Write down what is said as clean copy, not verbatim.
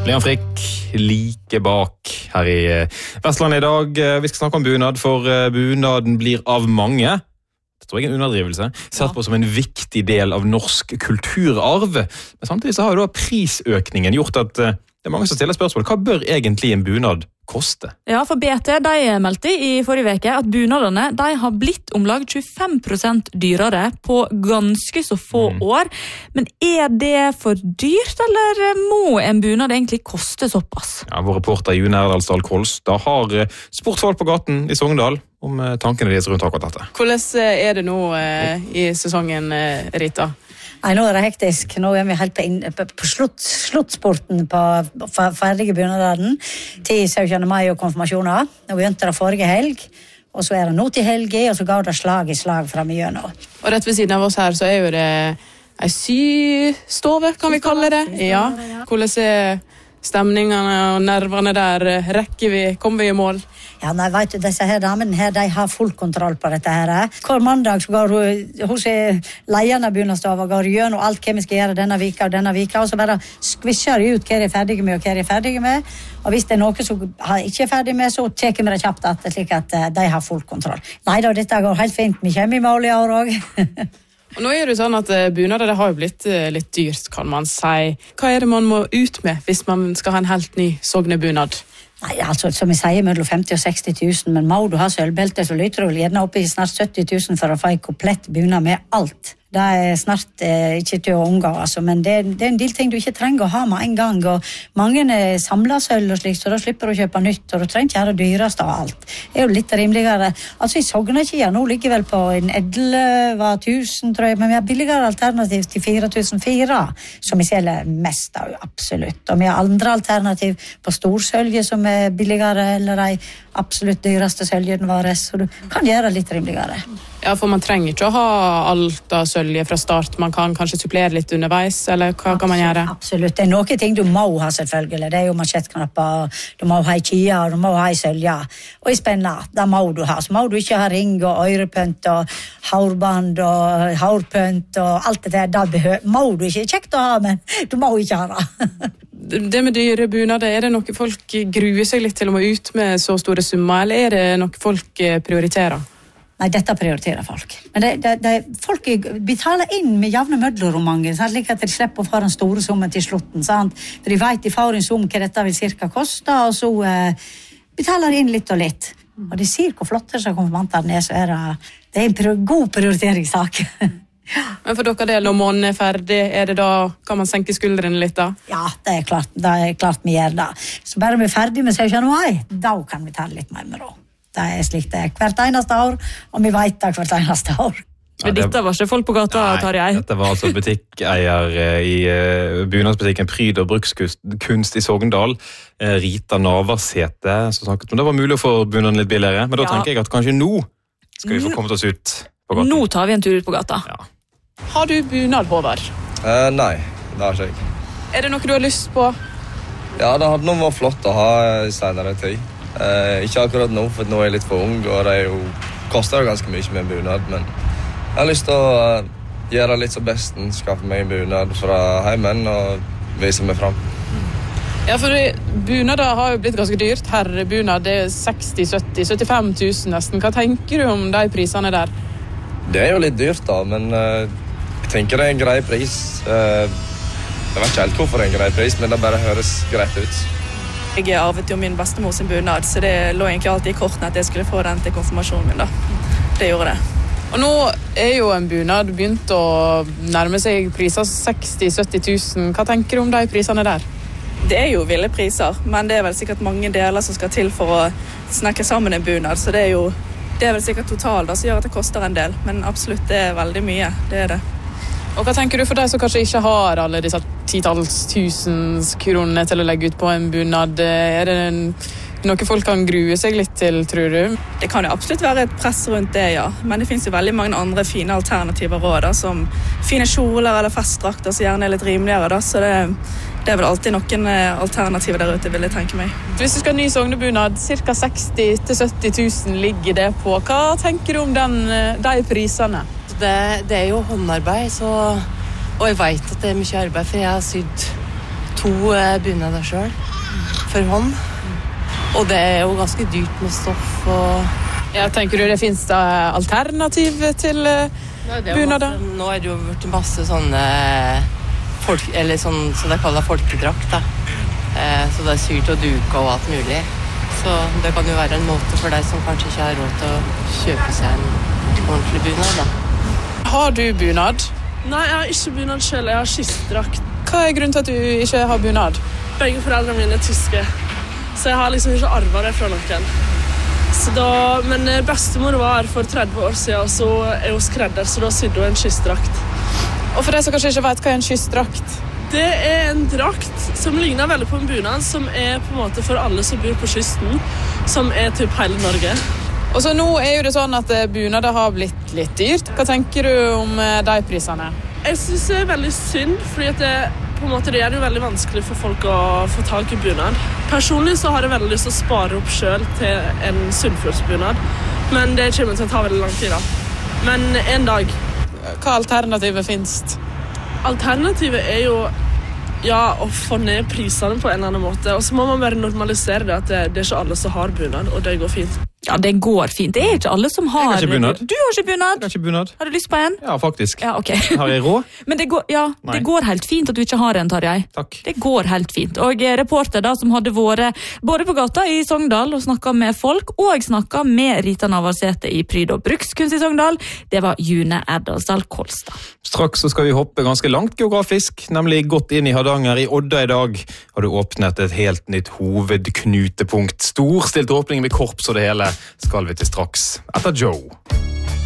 Leon Frikk, like bak her i Vestlandet i dag. Vi skal snakke om bunad, for bunaden blir av mange, det tror jeg er en underdrivelse, sett på som en viktig del av norsk kulturarv. Men samtidig så har jo da prisøkningen gjort at det er mange som stiller spørsmål. Hva bør egentlig en bunad koste? Ja, for BT de meldte i forrige veke at bunadene de har blitt om lag 25% dyrere på ganske så få år. Men er det for dyrt, eller må en bunad egentlig koste såpass? Ja, vår reporter June Erdalsdal Kolstad har spurt folk på gaten i Sogndal om tankene deres rundt akkurat dette. Hvordan er det nå i sesongen, Rita? Nei, nå er det hektisk. Nå er vi helt på sluttsporten på ferdige bunaden til 17. mai og konfirmasjoner. Nå begynte det forrige helg, og så er det nå til helgen, og så går det slag i slag frem igjennom. Og rett ved siden av oss her så er jo det en systove, kan vi kalle det. Ja. Hvordan er stemningene og nervene der? Kommer vi i mål? Ja, nei, vet du, disse her damene her, de har full kontroll på dette her. Hver mandag så går hos leierne av bunadstova, går gjennom alt hva vi skal gjøre denne vika, og så bare skvisser de ut hva de er ferdige med, og hva de er ferdige med. Og hvis det er noe som ikke er ferdig med, så teker vi det kjapt at, slik at de har full kontroll. Nei da, dette går helt fint. Vi kommer i mål i år også. Og nå er det sånn at bunader det har jo blitt litt dyrt, kan man si. Hva er det man må ut med hvis man skal ha en helt ny Sogne-bunad? Nei, altså, som jeg sier, mellom 50 og 60 000, men må du ha sølvbelte, så lytter du gjerne opp i snart 70 000 for å få en komplett bunad med alt. Det er snart ikke til å unngå, altså, men det er en del ting du ikke trenger å ha med en gang, og mange samler sølv og slikt, så da slipper du å kjøpe nytt, og du trenger ikke ha det dyreste av alt. Det er jo litt rimeligere. Altså, i Sognakia nå ligger vel på en 11.000, tror jeg, men vi har billigere alternativ til 4.400, som vi selger mest av, absolutt. Og vi har andre alternativ på storsølje som er billigere, eller de absolutt dyreste søljen våre, så du kan gjøre litt rimeligere. Ja, for man trenger ikke å ha alt av sølje fra start. Man kan kanskje supplere litt underveis, eller hva kan man gjøre? Absolutt. Det er noen ting du må ha, selvfølgelig. Det er jo mansjettknapper, du må ha i kia, du må ha i sølja. Og i spenna, da må du ha. Så må du ikke ha ring og ørepønt og hårband og hårpønt og alt det der. Da må du ikke. Kjekt å ha, men du må ikke ha det. Det med dyre bunader, er det noe folk gruer seg litt til å må ut med så store summer, eller er det noe folk prioriterer? Nei, dette prioriterer folk. Men folk betaler inn med jevne mødleromange, slik at de slipper å få den store summen til slutten. Sant? For de vet de får en sum hva dette vil cirka koste, og så betaler de inn litt og litt. Og de sier hvor flotte som konfirmantene er, så er det er en god prioriteringssak. Men for dere del, når måneden er ferdig, er det da, kan man senke skuldrene litt da? Ja, det er klart vi gjør det. Så bare vi er ferdig med 17. mai, da kan vi ta det litt mer med ro. Det er slik det er hvert eneste år, og vi vet det hvert eneste år. Men dette var ikke folk på gata, Tarjei? Nei, dette var altså butikkeier i bunadsbutikken Pryd og Brukskunst i Sogndal, Rita Navarsete, som snakket om det var mulig å få bunaden litt billigere, men da tenker jeg at kanskje nå skal vi få kommet oss ut på gata. Nå tar vi en tur ut på gata. Ja. Har du bunad, Håvard? Nei, det har ikke jeg. Er det noe du har lyst på? Ja, det hadde nok vært flott å ha i senere tid. Ikke akkurat nå, for nå er jeg litt for ung, og det koster jo ganske mye med en bunad, men jeg har lyst til å gjøre litt så besten, skaffe meg en bunad fra heimen og vise meg frem. Ja, for bunader har jo blitt ganske dyrt. Herrebunad, det er 60 000, 70 000, 75 000 nesten. Hva tenker du om de prisene der? Det er jo litt dyrt da, men jeg tenker det er en grei pris. Jeg vet ikke helt hvorfor det er en grei pris, men det bare høres greit ut. Jeg arvet jo min bestemor sin bunad, så det lå egentlig alltid i kortene at jeg skulle få den til konfirmasjonen min da. Det gjorde det. Og nå er jo en bunad begynt å nærme seg priser 60 000-70 000. Hva tenker du om de prisene der? Det er jo ville priser, men det er vel sikkert mange deler som skal til for å snakke sammen en bunad, så det er vel sikkert total da, som gjør at det koster en del, men absolutt det er veldig mye, det er det. Og hva tenker du for deg som kanskje ikke har alle disse 10 000 kroner til å legge ut på en bunad? Er det noe folk kan grue seg litt til, tror du? Det kan jo absolutt være et press rundt det, ja. Men det finnes jo veldig mange andre fine alternativer også, da, som fine kjoler eller festdrakter som gjerne er litt rimeligere, da, så det er vel alltid noen alternativer der ute, vil jeg tenke meg. Hvis du skal ha ny Sognebunad, ca. 60 000-70 000 ligger det på. Hva tenker du om de prisene? Det er jo håndarbeid, og jeg vet at det er mye arbeid, for jeg har sydd 2 bunader selv, for hånd. Og det jo ganske dyrt med stoff og... Ja, tenker du det finnes da alternativ til bunader? Nå det jo blitt masse sånne eller sånn som de kaller folkedrakt da. Så det syrt og duka og alt mulig. Så det kan jo være en måte for deg som kanskje ikke har råd til å kjøpe seg en ordentlig bunad da. Har du bunad? Nei, jeg har ikke bunad selv, jeg har kystdrakt. Hva grunnen til at du ikke har bunad? Begge foreldrene mine tyske, så jeg har liksom ikke arvet det fra noen. Så da, men bestemor var her for 30 år siden, og så hun skredder, så da sydde hun en kystdrakt. Og for deg som kanskje ikke vet hva en kystdrakt? Det en drakt som ligner veldig på en bunad, som på en måte for alle som bor på kysten, som typ hele Norge. Og så nå jo det sånn at bunader har blitt litt dyrt. Hva tenker du om de prisene? Jeg synes det veldig synd, fordi at på en måte det jo veldig vanskelig for folk å få tak i bunad. Personlig så har jeg veldig lyst til å spare opp selv til en Sunnfjordsbunad, men det kommer til å ta veldig lang tid da. Men en dag. Hva alternativet finnes? Alternativet jo å få ned prisene på en eller annen måte, og så må man bare normalisere det at det ikke alle som har bunad, og det går fint. Ja, det går fint. Det ikke alle som har... Jeg har ikke bunad. Du har ikke bunad? Jeg har ikke bunad. Har du lyst på en? Ja, faktisk. Ja, ok. Har jeg råd? Men det går helt fint at du ikke har en, Tarjei. Takk. Det går helt fint. Og reporter da, som hadde vært både på gata i Sogndal og snakket med folk, og snakket med Rita Navarsete i Pryd og Brukskunst i Sogndal, det var June Erdalsdal Kolstad. Straks så skal vi hoppe ganske langt geografisk, nemlig godt inn i Hardanger. I Odda i dag har du åpnet et helt nytt hovedknutepunkt. Storstilt åpning med korps og det hele skal vi til straks etter Joe.